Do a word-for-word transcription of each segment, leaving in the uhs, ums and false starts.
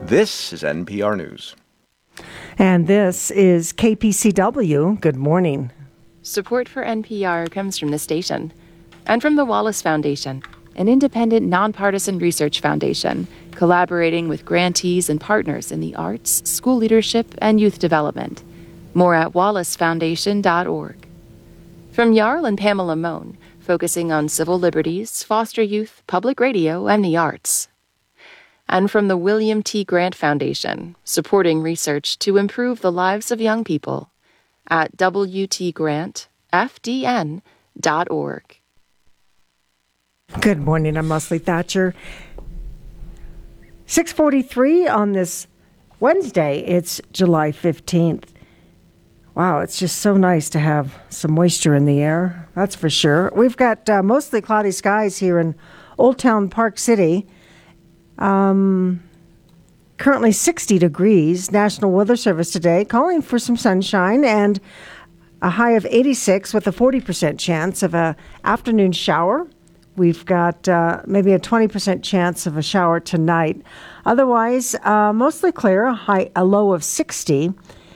This is N P R News. And this is K P C W. Good morning. Support for N P R comes from the station and from the Wallace Foundation, an independent, nonpartisan research foundation collaborating with grantees and partners in the arts, school leadership, and youth development. More at wallace foundation dot org. From Jarl and Pamela Mohn, focusing on civil liberties, foster youth, public radio, and the arts. And from the William T. Grant Foundation, supporting research to improve the lives of young people at w t grant f d n dot org. Good morning, I'm Leslie Thatcher. six forty-three on this Wednesday. It's July fifteenth. Wow, it's just so nice to have some moisture in the air, that's for sure. We've got uh, mostly cloudy skies here in Old Town Park City. Um, currently sixty degrees. National Weather Service today calling for some sunshine and a high of eighty-six with a forty percent chance of a afternoon shower. We've got uh, maybe a twenty percent chance of a shower tonight. Otherwise, uh, mostly clear, a, high, a low of sixty.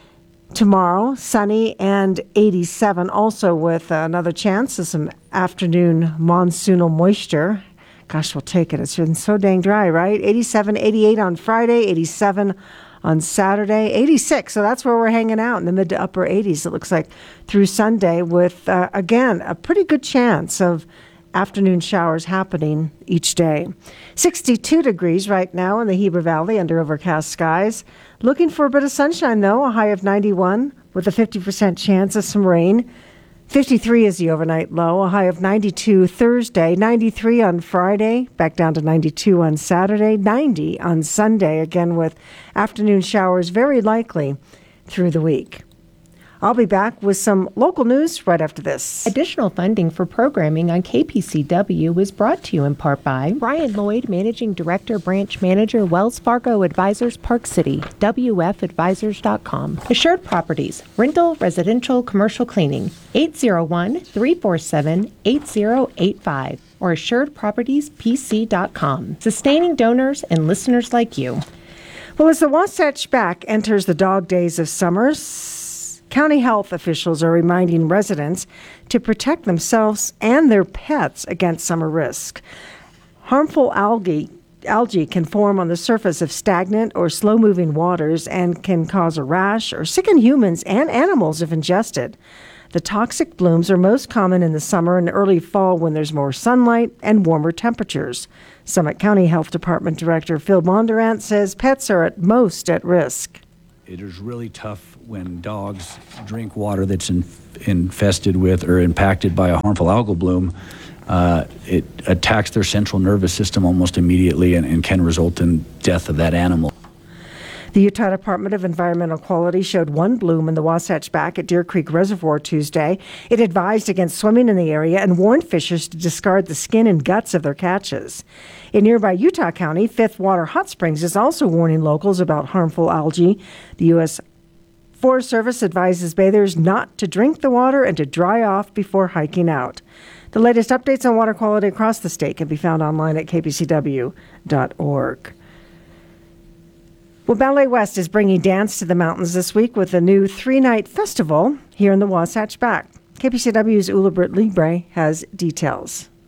Tomorrow, sunny and eighty-seven, also with another chance of some afternoon monsoonal moisture. Gosh, we'll take it. It's been so dang dry, right? eighty-seven, eighty-eight on Friday, eighty-seven on Saturday, eighty-six. So that's where we're hanging out in the mid to upper eighties, it looks like, through Sunday with, uh, again, a pretty good chance of afternoon showers happening each day. sixty-two degrees right now in the Heber Valley under overcast skies. Looking for a bit of sunshine, though, a high of ninety-one with a fifty percent chance of some rain. fifty-three is the overnight low, a high of ninety-two Thursday, ninety-three on Friday, back down to ninety-two on Saturday, ninety on Sunday, again with afternoon showers very likely through the week. I'll be back with some local news right after this. Additional funding for programming on K P C W was brought to you in part by Brian Lloyd, Managing Director, Branch Manager, Wells Fargo Advisors, Park City, W F advisors dot com. Assured Properties, rental, residential, commercial cleaning, eight zero one, three four seven, eight zero eight five or assured properties p c dot com. Sustaining donors and listeners like you. Well, as the Wasatch Back enters the dog days of summer, county health officials are reminding residents to protect themselves and their pets against summer risk. Harmful algae algae can form on the surface of stagnant or slow-moving waters and can cause a rash or sicken humans and animals if ingested. The toxic blooms are most common in the summer and early fall when there's more sunlight and warmer temperatures. Summit County Health Department Director Phil Bondurant says pets are at most at risk. It is really tough when dogs drink water that's in, infested with or impacted by a harmful algal bloom. Uh, it attacks their central nervous system almost immediately and, and can result in death of that animal. The Utah Department of Environmental Quality showed one bloom in the Wasatch Back at Deer Creek Reservoir Tuesday. It advised against swimming in the area and warned fishers to discard the skin and guts of their catches. In nearby Utah County, Fifth Water Hot Springs is also warning locals about harmful algae. The U S Forest Service advises bathers not to drink the water and to dry off before hiking out. The latest updates on water quality across the state can be found online at k p c w dot org. Well, Ballet West is bringing dance to the mountains this week with a new three-night festival here in the Wasatch Back. K P C W's Ula Britt Libre has details.